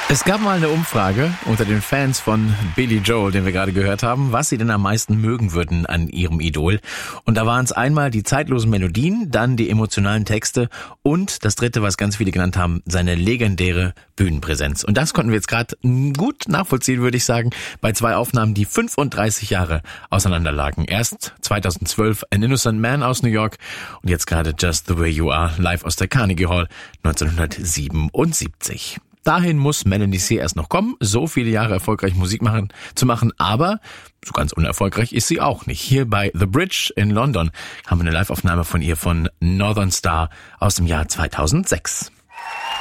Es gab mal eine Umfrage unter den Fans von Billy Joel, den wir gerade gehört haben, was sie denn am meisten mögen würden an ihrem Idol. Und da waren es einmal die zeitlosen Melodien, dann die emotionalen Texte und das dritte, was ganz viele genannt haben, seine legendäre Bühnenpräsenz. Und das konnten wir jetzt gerade gut nachvollziehen, würde ich sagen, bei zwei Aufnahmen, die 35 Jahre auseinanderlagen. Erst 2012 An Innocent Man aus New York und jetzt gerade Just the Way You Are live aus der Carnegie Hall 1977. Dahin muss Melanie C. erst noch kommen, so viele Jahre erfolgreich Musik zu machen, aber so ganz unerfolgreich ist sie auch nicht. Hier bei The Bridge in London haben wir eine Live-Aufnahme von ihr von Northern Star aus dem Jahr 2006.